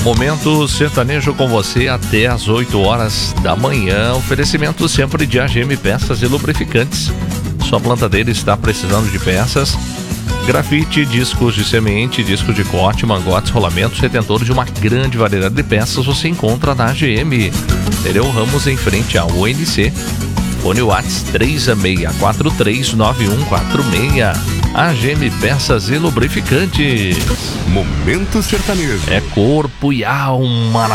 Momento sertanejo com você até às 8 horas da manhã. Oferecimento sempre de AGM Peças e Lubrificantes. Sua plantadeira está precisando de peças. Grafite, discos de semente, discos de corte, mangotes, rolamentos, retentores de uma grande variedade de peças você encontra na AGM. Nereu Ramos em frente ao ONC. Fone WhatsApp 36439146. AGM Peças e Lubrificantes. Momento sertanejo. É corpo e alma.